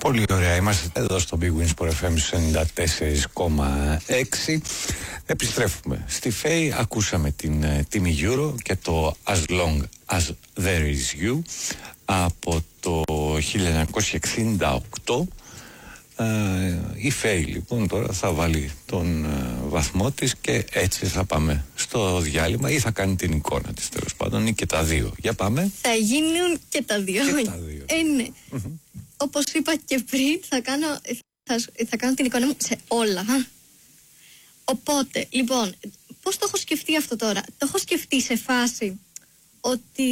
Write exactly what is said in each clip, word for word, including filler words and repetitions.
Πολύ ωραία, είμαστε εδώ στο Big Wins Sport εφ εμ ενενήντα τέσσερα κόμμα έξι. Επιστρέφουμε στη ΦΕΗ, ακούσαμε την uh, τιμή Euro και το As Long As There Is You από το χίλια εννιακόσια εξήντα οκτώ. Uh, η ΦΕΗ λοιπόν τώρα θα βάλει τον uh, βαθμό της και έτσι θα πάμε στο διάλειμμα, ή θα κάνει την εικόνα της τέλος πάντων, ή και τα δύο. Για πάμε. Θα γίνουν και τα δύο. Και τα δύο. Ε, ναι. Mm-hmm. Όπως είπα και πριν, θα κάνω, θα, θα κάνω την εικόνα μου σε όλα. Οπότε, λοιπόν, πώς το έχω σκεφτεί αυτό τώρα? Το έχω σκεφτεί σε φάση ότι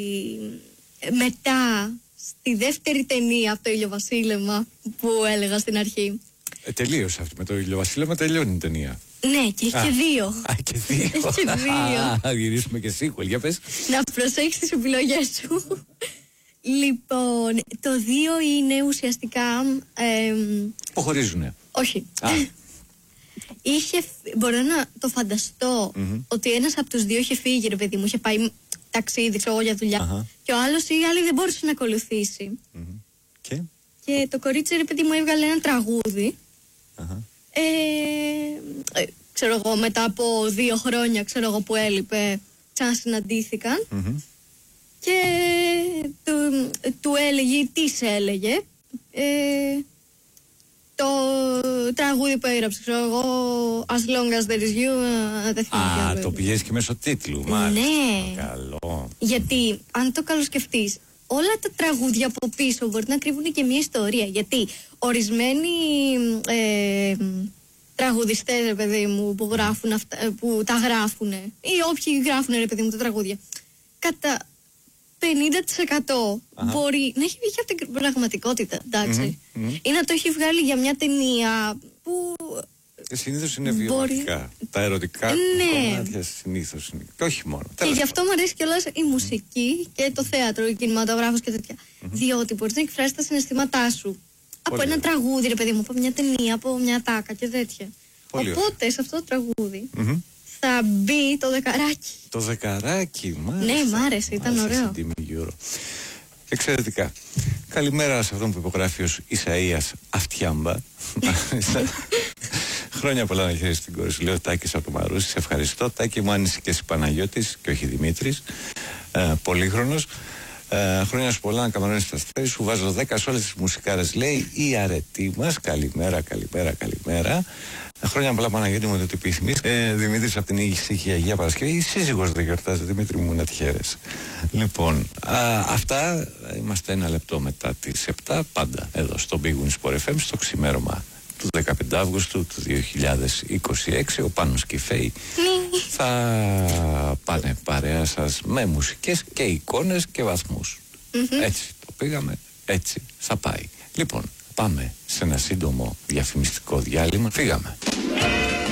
μετά στη δεύτερη ταινία από το ηλιοβασίλεμα που έλεγα στην αρχή. Ε, τελείωσε αυτή με το ηλιοβασίλεμα, τελειώνει η ταινία. Ναι, και έχει και δύο. Α, και δύο. Έχει δύο. Α, γυρίσουμε και sequel, για πες. Να προσέξεις τις επιλογές σου. Λοιπόν, το δύο είναι ουσιαστικά... Ε, που χωρίζουνε. Όχι. Είχε, μπορώ να το φανταστώ mm-hmm. ότι ένας από τους δύο είχε φύγει, ρε παιδί μου, είχε πάει ταξίδι, ξέρω εγώ, για δουλειά. Uh-huh. Και ο άλλος ή η άλλη δεν μπορούσε να ακολουθήσει. Mm-hmm. Και? Και το κορίτσι, ρε παιδί μου, έβγαλε ένα τραγούδι. Uh-huh. Ε, ε, ξέρω εγώ, μετά από δύο χρόνια, ξέρω εγώ, που έλειπε, ξανασυναντήθηκαν. Mm-hmm. Και του, του έλεγε, τι σε έλεγε, ε, το τραγούδι που έγραψε, ξέρω εγώ, As Long As There Is You, δεν θυμάμαι. Α, το πηγαίνεις και μέσω τίτλου, μάλιστα. Ναι. Καλό. Γιατί, αν το καλοσκεφτείς, όλα τα τραγούδια από πίσω μπορεί να κρύβουν και μια ιστορία. Γιατί ορισμένοι ε, τραγουδιστές, ρε παιδί μου, που, γράφουν αυτά, που τα γράφουν, ή όποιοι γράφουν, ρε παιδί μου, τα τραγούδια, κατά πενήντα τοις εκατό Αχα. μπορεί να έχει βγει και από την πραγματικότητα, εντάξει. Mm-hmm, mm-hmm. Ή να το έχει βγάλει για μια ταινία που... Συνήθως είναι βιωματικά. Μπορεί... Τα ερωτικά ναι. κομμάτια συνήθως είναι. Και όχι μόνο. Και γι' αυτό μου αρέσει κιόλας η μουσική και το θέατρο, ο κινηματογράφος και τέτοια. Mm-hmm. Διότι μπορείς να εκφράσεις τα συναισθήματά σου. Πολύ από ένα ωραία. τραγούδι, ρε παιδί μου, από μια ταινία, από μια τάκα και τέτοια. Πολύ Οπότε ωραία. σε αυτό το τραγούδι mm-hmm. θα μπει το δεκαράκι. Το δεκαράκι, μάλιστα. Ναι, μ' άρεσε, ήταν ωραίο. Εξαιρετικά. Καλημέρα σε αυτόν που υπογράφει ως Ισαΐας Αυτιάμπα. Χρόνια πολλά να χαίρεσαι την κόρη σου. Λέω Τάκης από το Μαρούσι. Σε ευχαριστώ. Τάκη μου, αν είσαι και εσύ Παναγιώτης και όχι Δημήτρης. Ε, πολύχρονος. Ε, χρόνια σου πολλά να καμαρώνεις τα αστέρια σου. Βάζω δέκα σε όλες τις μουσικάρες. Λέει η αρετή μας. Καλημέρα, καλημέρα, καλημέρα. Χρόνια πολλά Παναγιώτη μου, το επιθυμείς. Ε, Δημήτρης από την ήσυχη Αγία Παρασκευή. Η σύζυγος δεν γιορτάζει, Δημήτρη μου, να τη χαίρεσαι. Λοιπόν, α, αυτά. Είμαστε ένα λεπτό μετά τις επτά. Πάντα εδώ στο Big Wins Sport εφ εμ, στο ξημέρωμα του δεκαπέντε Αυγούστου του δύο χιλιάδες είκοσι έξι. Ο Πάνος και η ΦΕΗ θα πάνε παρέα σας με μουσικές και εικόνες και βαθμούς. Mm-hmm. Έτσι το πήγαμε, έτσι θα πάει. Λοιπόν, πάμε σε ένα σύντομο διαφημιστικό διάλειμμα. Φύγαμε.